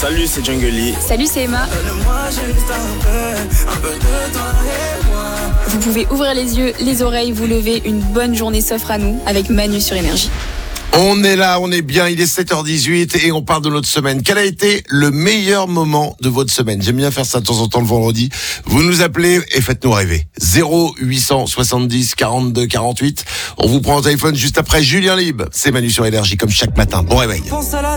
Salut, c'est Jungly. Salut, c'est Emma. Vous pouvez ouvrir les yeux, les oreilles, vous lever. Une bonne journée s'offre à nous avec Manu sur Énergie. On est là, on est bien, il est 7h18 et on parle de notre semaine. Quel a été le meilleur moment de votre semaine? J'aime bien faire ça de temps en temps le vendredi. Vous nous appelez et faites-nous rêver. 0870 42 48. On vous prend au téléphone juste après Julien Libre. C'est Manu sur Énergie comme chaque matin. Bon réveil.